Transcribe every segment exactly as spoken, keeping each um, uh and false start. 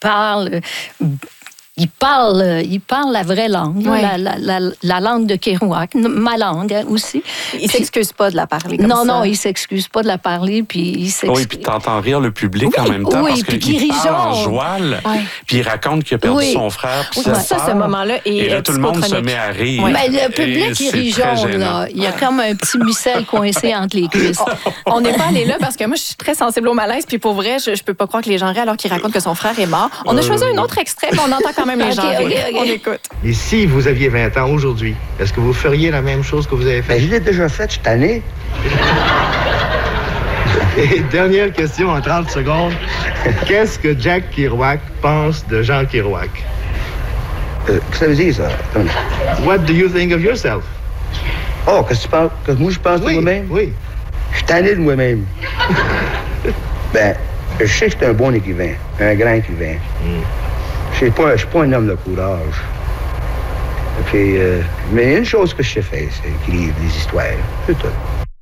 parle... Il parle, il parle la vraie langue, ouais. la, la, la, la langue de Kerouac, ma langue aussi. Il puis, s'excuse pas de la parler comme non, ça. Non, non, il s'excuse pas de la parler, puis il s'excuse. Oui, puis t'entends rire le public oui, en même temps, oui, parce qu'il parle en joual, ouais. puis il raconte qu'il a perdu oui. son frère, puis oui, sa ça, sœur, ce moment-là, et, et là, tout le monde se met à rire. Oui. Mais le public, il rit jaune, là. Il y a comme un petit micelle coincé entre les cuisses. On n'est pas allé là, parce que moi, je suis très sensible au malaise, puis pour vrai, je, je peux pas croire que les gens rient alors qu'ils racontent que son frère est mort. On a choisi un autre extrait, mais on entend quand même les gens rire. Okay. On écoute. Et si vous aviez vingt ans aujourd'hui, est-ce que vous feriez la même chose que vous avez fait? Ben, je l'ai déjà fait cette année. Et dernière question en trente secondes. Qu'est-ce que Jack Kerouac pense de Jean Kerouac? Euh, qu'est-ce que ça veut dire, ça? What do you think of yourself? Oh, qu'est-ce que tu penses? Que moi, je pense oui, de moi-même? Oui. Je suis tanné de moi-même. Ben, je sais que c'est un bon écrivain, un grand écrivain. Mm. Je ne suis pas un homme de courage. Puis, euh, mais une chose que je sais faire, c'est écrire des histoires. C'est tout.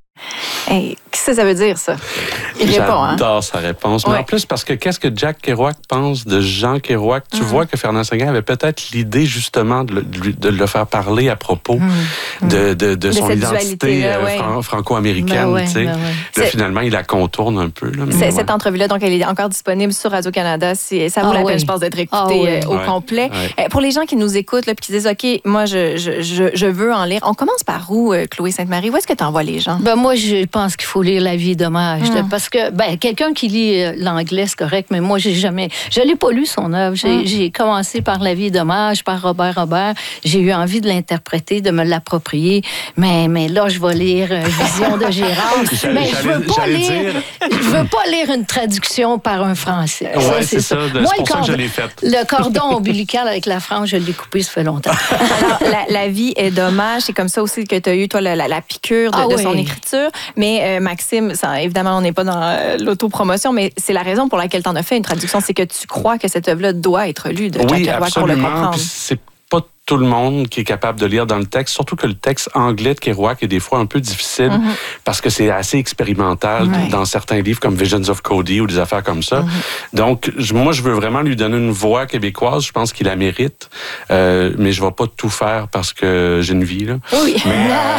Hey, qu'est-ce que ça veut dire, ça? Il répond, hein? J'adore sa réponse. Mais ouais. en plus, parce que qu'est-ce que Jack Kerouac pense de Jean Kerouac? Tu mm-hmm. vois que Fernand Séguin avait peut-être l'idée, justement, de le, de le faire parler à propos mm-hmm. de, de, de, de son identité là, ouais. fran- franco-américaine. Ben ouais, ben ouais. Là, finalement, il la contourne un peu. Là, ouais. Cette entrevue-là, donc, elle est encore disponible sur Radio-Canada. Si, ça vaut ah, la peine, oui. je pense, d'être écoutée ah, oui. au ouais. complet. Ouais. Pour les gens qui nous écoutent et qui disent, OK, moi, je, je, je, je veux en lire. On commence par où, Chloé Sainte-Marie? Où est-ce que tu envoies les gens? Ben, moi, je pense qu'il faut lire La vie dommage. Mm. Parce que, ben, quelqu'un qui lit l'anglais, c'est correct, mais moi, j'ai jamais... Je l'ai pas lu, son œuvre. J'ai, mm. j'ai commencé par La vie dommage, par Robert Robert. J'ai eu envie de l'interpréter, de me l'approprier. Mais, mais là, je vais lire Vision de Gérard. mais je veux pas lire... Dire... Je veux pas lire une traduction par un Français. Ouais, ça, c'est, c'est ça. ça. Moi, c'est pour ça cordon, que je l'ai faite. Le cordon ombilical avec la frange, je l'ai coupé, ça fait longtemps. Alors, la, la vie est dommage. C'est comme ça aussi que tu as eu, toi, la, la, la piqûre de, ah, de oui. son écriture. Mais euh, Maxime, ça, évidemment, on n'est pas dans euh, l'autopromotion, mais c'est la raison pour laquelle tu en as fait une traduction. C'est que tu crois que cette œuvre-là doit être lue de Jack Kerouac pour le comprendre. Puis c'est pas tout le monde qui est capable de lire dans le texte, surtout que le texte anglais de Kerouac est des fois un peu difficile mm-hmm. parce que c'est assez expérimental ouais. dans certains livres comme Visions of Cody ou des affaires comme ça. Mm-hmm. Donc, je, moi, je veux vraiment lui donner une voix québécoise. Je pense qu'il la mérite, euh, mais je ne vais pas tout faire parce que j'ai une vie. Là. Oui. Mais,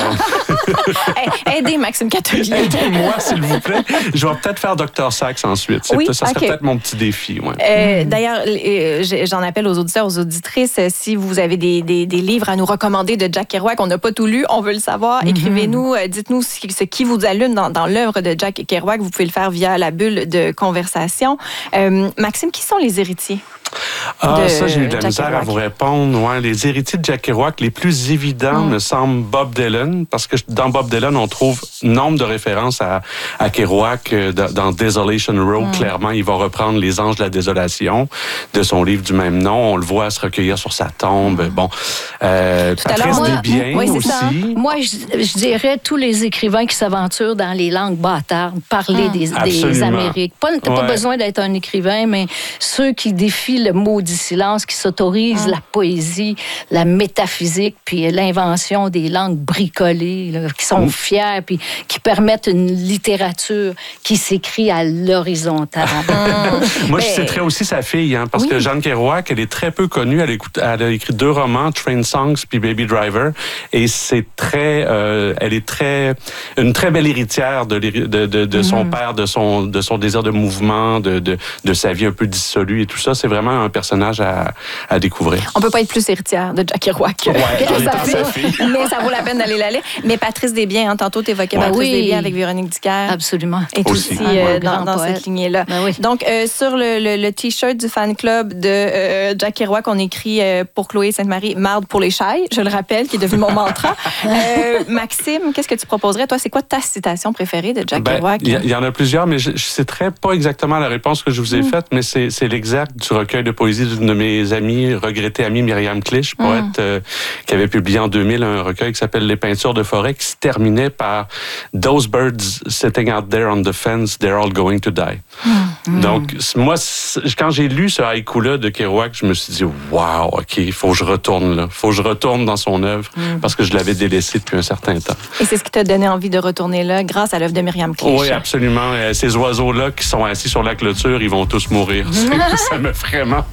euh... hey, aidez Maxime Catelier. Aidez-moi, s'il vous plaît. Je vais peut-être faire docteur Sax ensuite. C'est, oui? Ça serait okay. peut-être mon petit défi. Ouais. Euh, mm-hmm. D'ailleurs, euh, j'en appelle aux auditeurs, aux auditrices, si vous avez des Des, des livres à nous recommander de Jack Kerouac. On n'a pas tout lu, on veut le savoir. Mm-hmm. Écrivez-nous, euh, dites-nous ce, ce qui vous allume dans, dans l'œuvre de Jack Kerouac. Vous pouvez le faire via la bulle de conversation. Euh, Maxime, qui sont les héritiers? Ah, ça, j'ai eu de la Jack misère Kerouac. À vous répondre. Ouais, les héritiers de Jack Kerouac, les plus évidents mm. me semblent Bob Dylan, parce que dans Bob Dylan, on trouve nombre de références à, à Kerouac dans, dans Desolation Row. Mm. Clairement, il va reprendre Les Anges de la Désolation de son livre du même nom. On le voit se recueillir sur sa tombe. Mm. Bon, euh, Patrice Desbiens oui, aussi. Ça. Moi, je, je dirais tous les écrivains qui s'aventurent dans les langues bâtardes, parler mm. des, des Amériques. Pas, t'as ouais. pas besoin d'être un écrivain, mais ceux qui défient le maudit silence, qui s'autorise mmh. la poésie, la métaphysique, puis l'invention des langues bricolées, là, qui sont mmh. fiers, puis qui permettent une littérature qui s'écrit à l'horizontale. Mmh. Moi, Mais... je citerais aussi sa fille, hein, parce oui. que Jeanne Kerouac, elle est très peu connue. Elle, écoute, elle a écrit deux romans, Train Songs puis Baby Driver, et c'est très, euh, elle est très, une très belle héritière de, de, de, de son mmh. père, de son, de son désir de mouvement, de, de, de sa vie un peu dissolue et tout ça. C'est vraiment un personnage à, à découvrir. On peut pas être plus héritière de Jack Kerouac que, ouais, que sa, fille, sa fille. Mais ça vaut la peine d'aller la lire. Mais Patrice Desbiens, hein, tantôt tu évoquais ouais, Patrice oui. Desbiens avec Véronique Dicker. Absolument. Et aussi, aussi euh, dans, dans cette lignée-là. Ben oui. Donc, euh, sur le, le, le T-shirt du fan club de euh, Jack Kerouac, on écrit euh, pour Chloé Sainte-Marie, marde pour les chailles, je le rappelle, qui est devenu mon mantra. euh, Maxime, qu'est-ce que tu proposerais? Toi, c'est quoi ta citation préférée de Jack ben, Kerouac? Il y, y en a plusieurs, mais je ne citerai pas exactement la réponse que je vous ai mm. faite, mais c'est, c'est l'exergue du recueil de poésie d'une de mes amies, regrettée amie Myriam Clich, poète, mm. euh, qui avait publié en deux mille un recueil qui s'appelle Les peintures de forêt, qui se terminait par « Those birds sitting out there on the fence, they're all going to die mm. ». Donc, moi, quand j'ai lu ce haïku-là de Kerouac, je me suis dit « Wow, OK, il faut que je retourne là. Il faut que je retourne dans son œuvre mm. parce que je l'avais délaissé depuis un certain temps. » Et c'est ce qui t'a donné envie de retourner là grâce à l'œuvre de Myriam Clich. Oui, absolument. Ces oiseaux-là qui sont assis sur la clôture, ils vont tous mourir. Ça me fait vraiment